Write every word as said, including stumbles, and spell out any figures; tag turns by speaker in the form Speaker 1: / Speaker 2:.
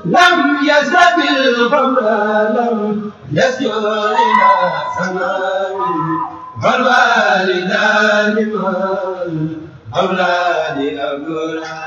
Speaker 1: لم يزل الخمر لم يسجر إلى سماء والوالدان والأولاد أبرار